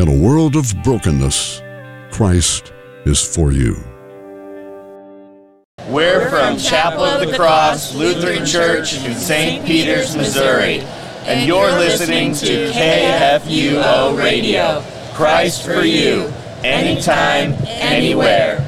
In a world of brokenness, Christ is for you. We're from Chapel of the Cross Lutheran Church in St. Peters, Missouri, and you're listening to KFUO Radio. Christ for you, anytime, anywhere.